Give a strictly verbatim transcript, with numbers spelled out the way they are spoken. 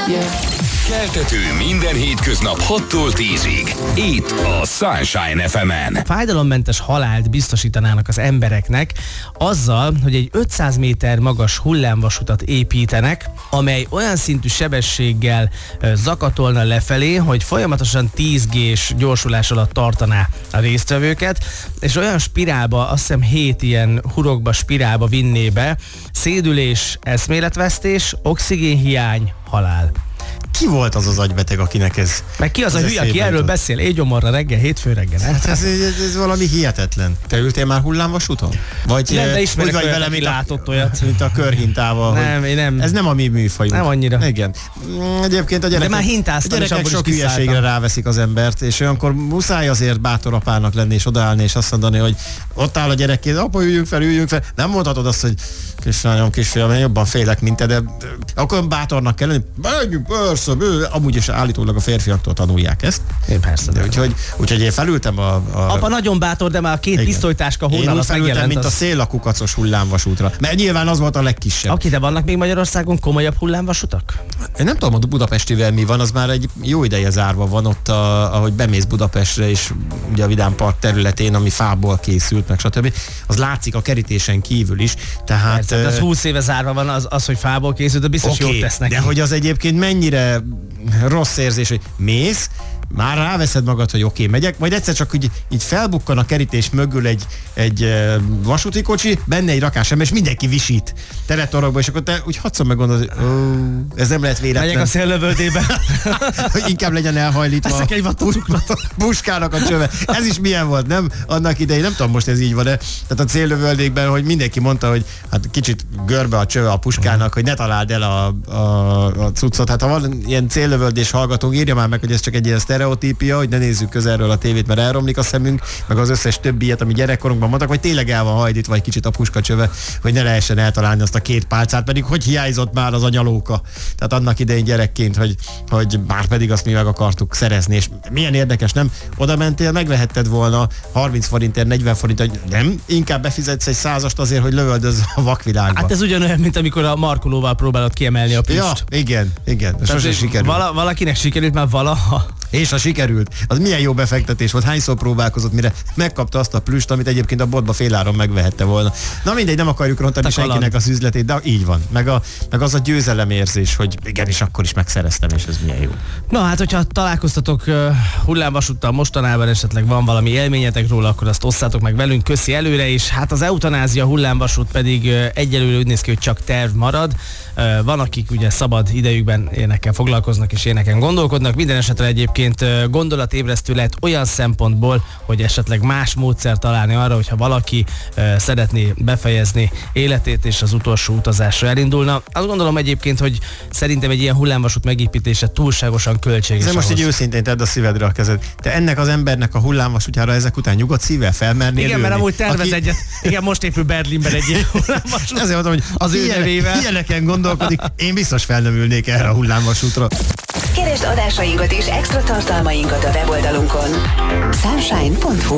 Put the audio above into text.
Yeah. Keltető minden hétköznap hattól tízig. Itt a Sunshine ef emen. Fájdalommentes halált biztosítanának az embereknek azzal, hogy egy ötszáz méter magas hullámvasutat építenek, amely olyan szintű sebességgel zakatolna lefelé, hogy folyamatosan tíz gés gyorsulás alatt tartaná a résztvevőket, és olyan spirálba, azt hiszem hét ilyen hurokba spirálba vinné be, szédülés, eszméletvesztés, oxigénhiány, halál. Ki volt az az agybeteg, akinek ez... Meg ki az, az a hülye, aki erről jutott? beszél éjgyomorra reggel, hétfő reggel? Hát ez, ez, ez valami hihetetlen. Te ültél már hullámvasúton? Vagy nem, de úgy ismerek vagy olyat, vele, aki mint a, látott olyat. mint a körhintával. Nem, én nem. Ez nem a mi műfajunk. Nem annyira. Igen. Egyébként a gyerekek, de már hintáztam, a gyerekek és sok is hülyeségre kiszálltam. ráveszik az embert, és olyankor muszáj azért bátor apának lenni, és odaállni, és azt mondani, hogy ott áll a gyerekként, apa, üljünk fel, üljünk fel. Nem mondhatod azt, hogy kislányom, kisfiam, én jobban félek, mint te, de akkor bátornak kell lenni. Menjünk, persze, bő. Amúgy is állítólag a férfiaktól tanulják ezt. Én persze. De úgyhogy, úgyhogy én felültem a... a Apa nagyon bátor, de már a két igen. pisztolytáska Én hónal úgy az felültem, megjelent. mint Az... a szél a kukacos hullámvasútra. Mert nyilván az volt a legkisebb. Oké, de vannak még Magyarországon komolyabb hullámvasutak? Én nem tudom, hogy a budapestivel mi van, az már egy jó ideje zárva van ott, a, ahogy bemész Budapestre, és ugye a Vidám Park területén, ami fából készült, meg stb. Az látszik a kerítésen kívül is. Tehát, Persze, de az húsz éve zárva van, az, az hogy fából készült, de biztos okay, jót tesz neki. de hogy az egyébként mennyire rossz érzés, hogy mész, már ráveszed magad, hogy oké, okay, megyek, majd egyszer csak így, így felbukkan a kerítés mögül egy, egy uh, vasúti kocsi, benne egy rakás ember, és mindenki visít teletorokba, és akkor te úgy hatszor meggondolod, hogy oh, ez nem lehet véletlen. Megyek a széllövöldébe. Hogy inkább legyen elhajlítva. Eszek egy vattucukrat. Puskának a csöve. Ez is milyen volt, nem? Annak idején, nem tudom most ez így van-e. Tehát a céllövöldékben, hogy mindenki mondta, hogy hát kicsit görbe a csöve a puskának, hogy ne találd el a, a, a cuccot. Hát ha van ilyen céllövöldés hallgatónk, írja már meg, hogy ez csak egy ilyen sztereotípia, hogy ne nézzük közelről a tévét, mert elromlik a szemünk, meg az összes többi ilyet, ami gyerekkorunkban mondtak, hogy tényleg el van hajlítva egy kicsit a puskacsöve, hogy ne lehessen eltalálni azt a két pálcát, pedig hogy hiányzott már az anyalóka. Tehát annak idején gyerekként, hogy, hogy már pedig azt mi meg akartuk szerezni, és milyen érdekes, nem? Oda mentél, megvehetted volna harminc forintért, negyven forintért, nem? Inkább befizetsz egy százast azért, hogy lövöldözz a vakvilágba. Hát ez ugyanolyan, mint amikor a markolóval próbálod kiemelni a püst. Ja, igen, igen. Sose sikerült. Vala, valakinek sikerült már valaha. És ha sikerült, az milyen jó befektetés volt, hányszor próbálkozott, mire megkapta azt a plüst, amit egyébként a boltba féláron megvehette volna. Na mindegy, nem akarjuk rontani senkinek az üzletét, de így van. Meg, a, meg az a győzelemérzés, hogy igenis akkor is megszereztem, és ez milyen jó. Na hát, hogyha találkoztatok uh, hullámvasúttal mostanában, esetleg van valami élményetek róla, akkor azt osszátok meg velünk, köszi előre, és hát az eutanázia hullámvasút pedig uh, egyelőre úgy néz ki, hogy csak terv marad. Uh, van, akik ugye szabad idejükben énekkel foglalkoznak, és éneken gondolkodnak. Minden esetre egyébként uh, gondolatébresztő lehet olyan szempontból, hogy esetleg más módszer találni arra, hogyha valaki uh, szeretné befejezni életét, és az utolsó utazásra elindulna. Azt gondolom egyébként, hogy szerintem egy ilyen hullámvasút megépítése túlságosan költséges. Ez most így őszintén tedd a szívedre a kezed. Te ennek az embernek a hullámvasútjára ezek után nyugodt szívvel felmernél igen, ülni? mert amúgy tervez Aki... egyet. Igen, most épül Berlinben egy ilyen hullámvasút. Ezért mondom, hogy az ő nevével. Ilyeneken gondolkodik, én biztos fel nem ülnék erre a hullámvasútra. Keresd adásainkat és extra tartalmainkat a weboldalunkon sunshine pont hu.